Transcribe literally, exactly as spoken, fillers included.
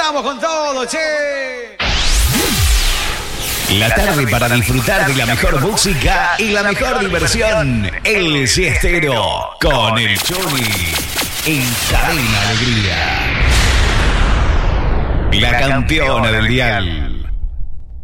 vamos con todo, che. La tarde para disfrutar de la mejor música y la mejor diversión. El Siestero con el Choni en Cadena Alegría. La campeona del dial.